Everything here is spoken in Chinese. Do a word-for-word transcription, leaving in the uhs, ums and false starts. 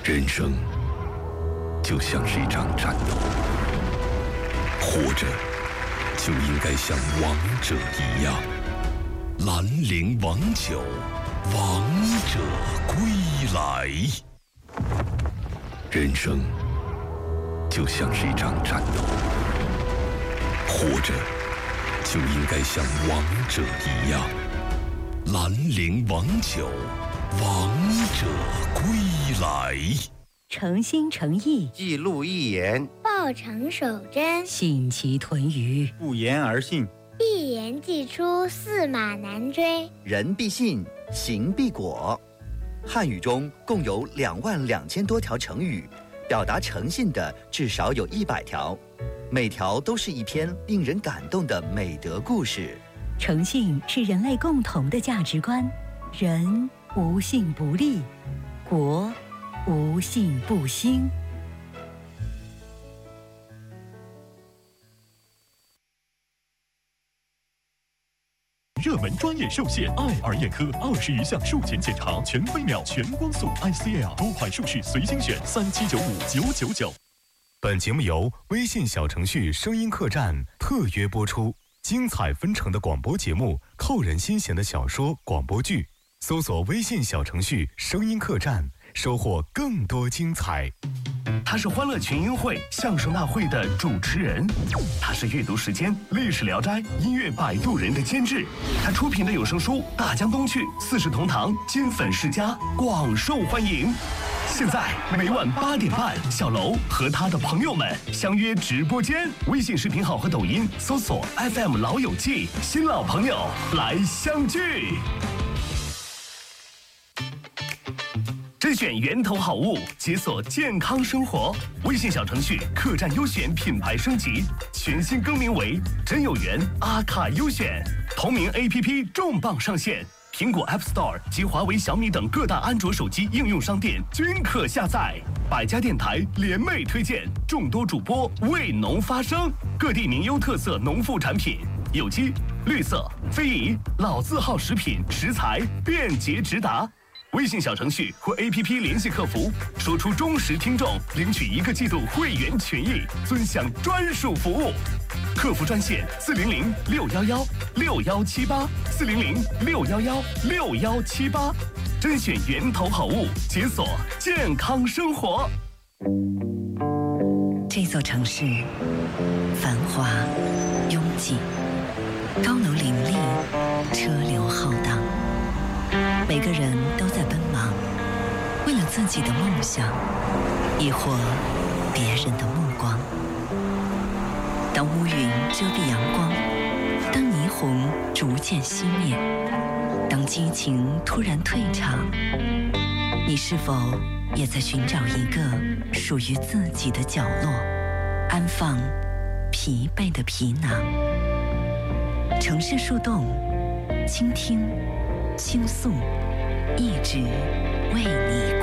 人生就像是一场战斗，活着就应该像王者一样。兰陵王酒，王者归来。人生就像是一场战斗，活着就应该像王者一样。兰陵王酒，王者归来。 诚心诚意， 记录一言， 报成守贞， 信其屯于， 不言而信， 一言既出，驷马难追。 人必信，行必果。汉语中共有两万两千多条成语，表达诚信的至少有一百条，每条都是一篇令人感动的美德故事。 诚信是人类共同的价值观，人无信不立，国无信不兴。 热门专业寿险爱尔眼科，二十余项术前检查，全飞秒、全光速 I C L 多款术式随心选，三七九五九九九。本节目由微信小程序声音客栈特约播出。精彩纷呈的广播节目，扣人心弦的小说、广播剧，搜索微信小程序声音客栈，收获更多精彩。 他是欢乐群英会相声大会的主持人，他是阅读时间历史聊斋音乐摆渡人的监制，他出品的有声书《大江东去》《四世同堂》金粉世家广受欢迎。现在每晚八点半，小楼和他的朋友们相约直播间，微信视频号和抖音搜索 F M 老友记，新老朋友来相聚。甄选源头好物，解锁健康生活。微信小程序客栈优选品牌升级，全新更名为真有缘阿卡优选。同名 A P P 重磅上线，苹果 App Store 及华为、小米等各大安卓手机应用商店均可下载。百家电台联袂推荐，众多主播为农发声，各地名优特色农副产品，有机、绿色、非遗、老字号食品食材便捷直达。微信小程序或 A P P 联系客服，说出忠实听众，领取一个季度会员权益，尊享专属服务。客服专线四零零六幺幺六幺七八四零零六幺幺六幺七八，甄选源头好物，解锁健康生活。 这座城市繁华拥挤，高楼林立，车流浩荡。每个人都在奔忙，为了自己的梦想，亦或别人的目光。当乌云遮蔽阳光，当霓虹逐渐熄灭，当激情突然退场，你是否也在寻找一个属于自己的角落，安放疲惫的皮囊？城市树洞，倾听倾诉，一直为你